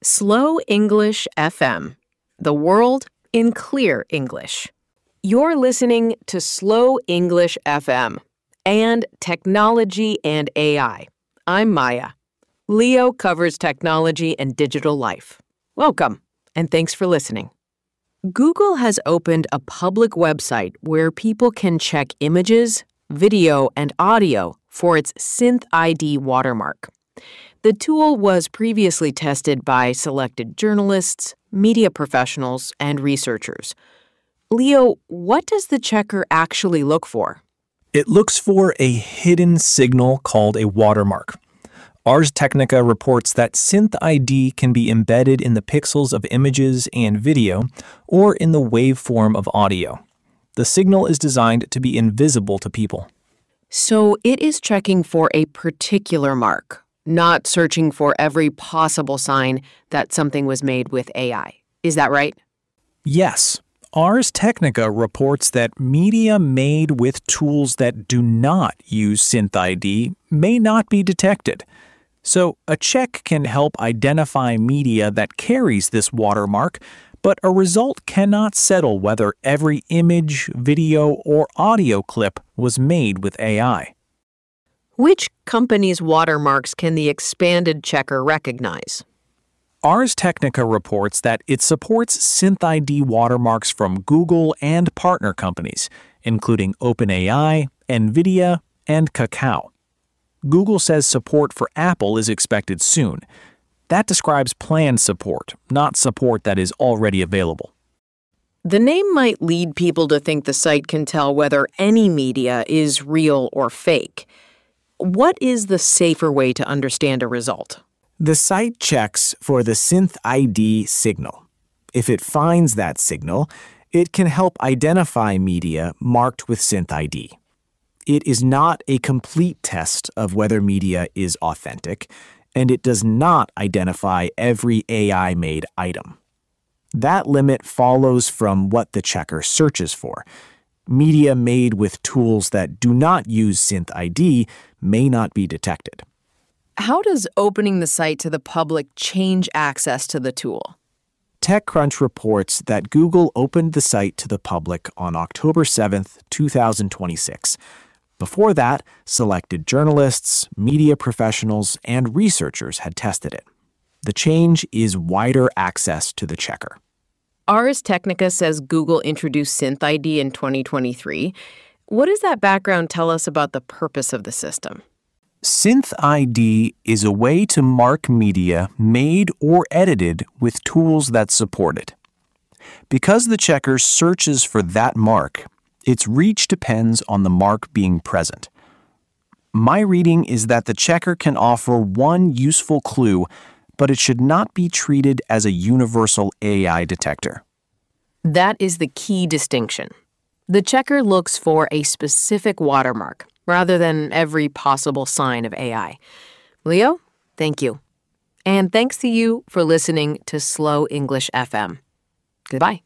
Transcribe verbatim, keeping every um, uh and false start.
Slow English F M, the world in clear English. You're listening to Slow English F M and Technology and A I. I'm Maya. Leo covers technology and digital life. Welcome, and thanks for listening. Google has opened a public website where people can check images, video, and audio for its SynthID watermark. The tool was previously tested by selected journalists, media professionals, and researchers. Leo, what does the checker actually look for? It looks for a hidden signal called a watermark. Ars Technica reports that SynthID can be embedded in the pixels of images and video or in the waveform of audio. The signal is designed to be invisible to people. So it is checking for a particular mark, not searching for every possible sign that something was made with A I. Is that right? Yes. Ars Technica reports that media made with tools that do not use SynthID may not be detected. So a check can help identify media that carries this watermark, but a result cannot settle whether every image, video, or audio clip was made with A I. Which company's watermarks can the expanded checker recognize? Ars Technica reports that it supports SynthID watermarks from Google and partner companies, including OpenAI, NVIDIA, and Kakao. Google says support for Apple is expected soon. That describes planned support, not support that is already available. The name might lead people to think the site can tell whether any media is real or fake. What is the safer way to understand a result? The site checks for the SynthID signal. If it finds that signal, it can help identify media marked with SynthID. It is not a complete test of whether media is authentic, and it does not identify every A I-made item. That limit follows from what the checker searches for. Media made with tools that do not use SynthID may not be detected. How does opening the site to the public change access to the tool? TechCrunch reports that Google opened the site to the public on October seventh, two thousand twenty-six. Before that, selected journalists, media professionals, and researchers had tested it. The change is wider access to the checker. Ars Technica says Google introduced SynthID in twenty twenty-three. What does that background tell us about the purpose of the system? SynthID is a way to mark media made or edited with tools that support it. Because the checker searches for that mark, its reach depends on the mark being present. My reading is that the checker can offer one useful clue, but it should not be treated as a universal A I detector. That is the key distinction. The checker looks for a specific watermark rather than every possible sign of A I. Leo, thank you. And thanks to you for listening to Slow English F M. Goodbye.